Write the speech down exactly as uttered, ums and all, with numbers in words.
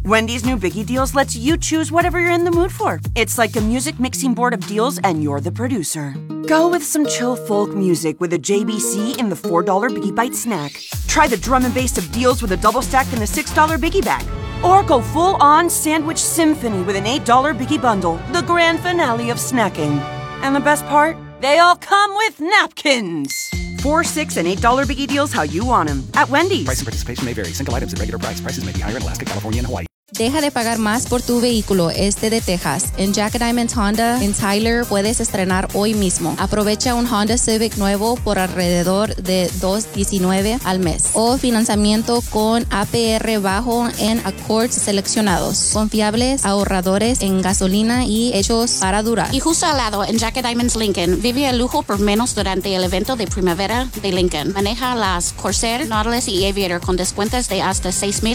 Wendy's new Biggie Deals lets you choose whatever you're in the mood for. It's like a music mixing board of deals, and you're the producer. Go with some chill folk music with a J B C in the four dollar Biggie Bite snack. Try the drum and bass of deals with a double stack in the six dollar Biggie Bag. Or go full-on sandwich symphony with an eight dollar Biggie Bundle, the grand finale of snacking. And the best part? They all come with napkins. Four, six, and eight dollar Biggie Deals how you want them at Wendy's. Price and participation may vary. Single items at regular price. Prices may be higher in Alaska, California, and Hawaii. Deja de pagar más por tu vehículo este de Texas. En Jack Diamond Honda en Tyler puedes estrenar hoy mismo. Aprovecha un Honda Civic nuevo por alrededor de dos diecinueve al mes. O financiamiento con A P R bajo en Accords seleccionados. Confiables, ahorradores en gasolina y hechos para durar. Y justo al lado, en Jack Diamonds Lincoln, vive el lujo por menos durante el evento de primavera de Lincoln. Maneja las Corsair, Nautilus y Aviator con descuentos de hasta seis mil